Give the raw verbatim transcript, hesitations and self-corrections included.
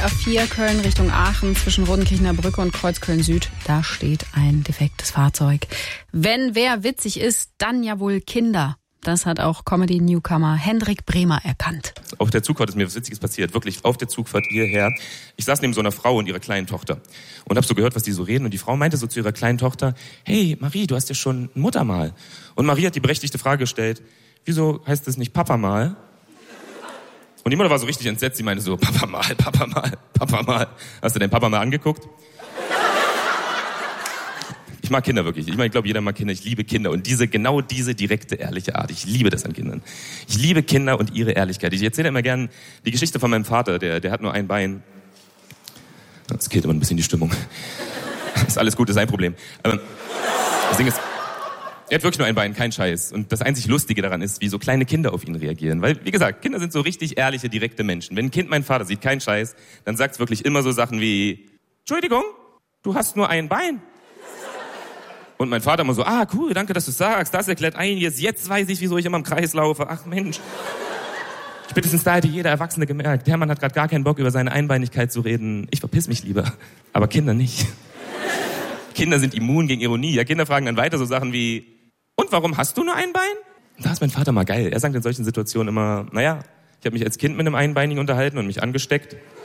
A vier Köln Richtung Aachen zwischen Rodenkirchener Brücke und Kreuzköln Süd. Da steht ein defektes Fahrzeug. Wenn wer witzig ist, dann ja wohl Kinder. Das hat auch Comedy-Newcomer Hendrik Bremer erkannt. Auf der Zugfahrt ist mir was Witziges passiert. Wirklich, auf der Zugfahrt hierher. Ich saß neben so einer Frau und ihrer kleinen Tochter und habe so gehört, was die so reden. Und die Frau meinte so zu ihrer kleinen Tochter, hey Marie, du hast ja schon ein Muttermal. Und Marie hat die berechtigte Frage gestellt, wieso heißt das nicht Papa mal? Und die Mutter war so richtig entsetzt. Sie meinte so, Papa mal, Papa mal, Papa mal. Hast du den Papa mal angeguckt? Ich mag Kinder wirklich. Ich meine, ich glaube, jeder mag Kinder. Ich liebe Kinder. Und diese, genau diese direkte, ehrliche Art. Ich liebe das an Kindern. Ich liebe Kinder und ihre Ehrlichkeit. Ich erzähle immer gern die Geschichte von meinem Vater. Der, der hat nur ein Bein. Das killt immer ein bisschen die Stimmung. Ist alles gut, ist sein Problem. Aber das Ding ist, er hat wirklich nur ein Bein, kein Scheiß. Und das einzig Lustige daran ist, wie so kleine Kinder auf ihn reagieren. Weil, wie gesagt, Kinder sind so richtig ehrliche, direkte Menschen. Wenn ein Kind meinen Vater sieht, kein Scheiß, dann sagt es wirklich immer so Sachen wie, Entschuldigung, du hast nur ein Bein. Und mein Vater immer so, ah, cool, danke, dass du sagst. Das erklärt einiges. Jetzt weiß ich, wieso ich immer im Kreis laufe. Ach Mensch. Spätestens da hätte jeder Erwachsene gemerkt, der Mann hat gerade gar keinen Bock, über seine Einbeinigkeit zu reden. Ich verpiss mich lieber. Aber Kinder nicht. Kinder sind immun gegen Ironie. Ja, Kinder fragen dann weiter so Sachen wie, und warum hast du nur ein Bein? Da ist mein Vater mal geil. Er sagt in solchen Situationen immer, naja, ich habe mich als Kind mit einem Einbeinigen unterhalten und mich angesteckt.